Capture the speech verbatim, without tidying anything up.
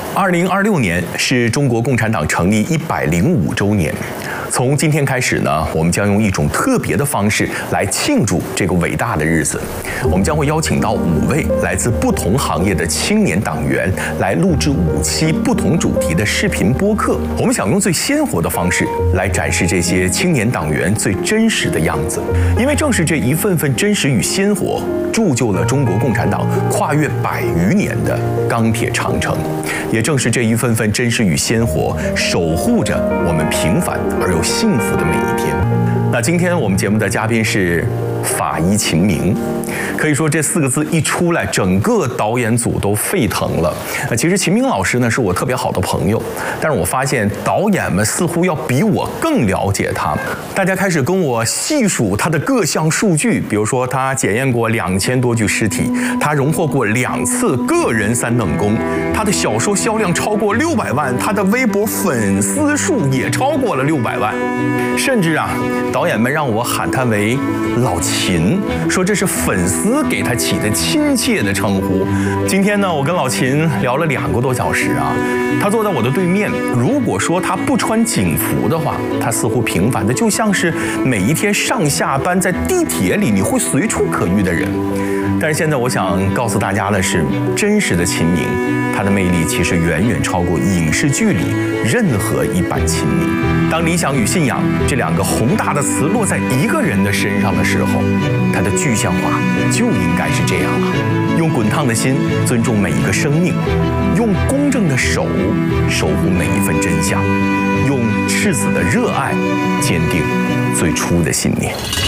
二零二六年是中国共产党成立一百零五周年。从今天开始呢，我们将用一种特别的方式来庆祝这个伟大的日子。我们将会邀请到五位来自不同行业的青年党员，来录制五期不同主题的视频播客。我们想用最鲜活的方式来展示这些青年党员最真实的样子，因为正是这一份份真实与鲜活，铸就了中国共产党跨越百余年的钢铁长城。也正是这一份份真实与鲜活，守护着我们平凡而又幸福的每一天。那今天我们节目的嘉宾是法医秦明，可以说这四个字一出来，整个导演组都沸腾了。其实秦明老师呢是我特别好的朋友，但是我发现导演们似乎要比我更了解他。大家开始跟我细数他的各项数据，比如说他检验过两千多具尸体，他荣获过两次个人三等功，他的小说销量超过六百万，他的微博粉丝数也超过了六百万，甚至啊，导演们让我喊他为老秦，说这是粉丝给他起的亲切的称呼。今天呢，我跟老秦聊了两个多小时啊，他坐在我的对面。如果说他不穿警服的话，他似乎平凡的就像是每一天上下班在地铁里你会随处可遇的人。但是现在我想告诉大家的是，真实的秦明，他的魅力其实远远超过影视剧里任何一版秦明。当理想与信仰这两个宏大的词落在一个人的身上的时候，他的具象化就应该是这样了。用滚烫的心尊重每一个生命，用公正的手守护每一份真相，用赤子的热爱坚定最初的信念。